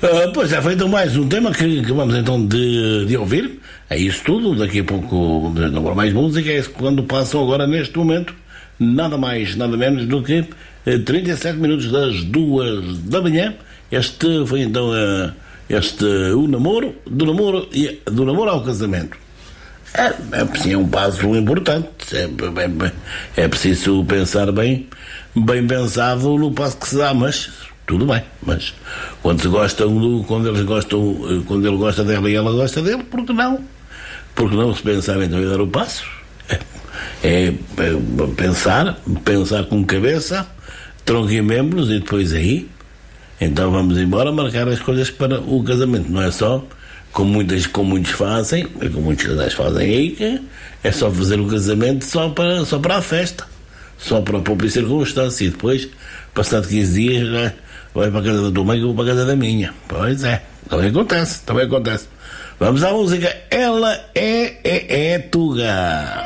Pois é, feito mais um tema que vamos então de ouvir. É isso tudo, daqui a pouco não há mais música, é quando passam agora neste momento, nada mais, nada menos do que 37 minutos das 2 da manhã. Este foi então o namoro, do namoro ao casamento. É um passo importante, é preciso pensar bem pensado no passo que se dá, mas tudo bem, mas quando ele gosta dela e ela gosta dele, por que não? Porque não se pensar então em dar o passo? Pensar com cabeça, tronco e membros, e depois aí, então vamos embora marcar as coisas para o casamento. Não é só como muitos fazem, como muitos casais fazem aí, que é só fazer o casamento só para a festa, só para a própria circunstância, e depois, passado 15 dias, já vai para a casa da tua mãe que eu vou para a casa da minha. Pois é, também acontece. Vamos à música. Ela é Tuga.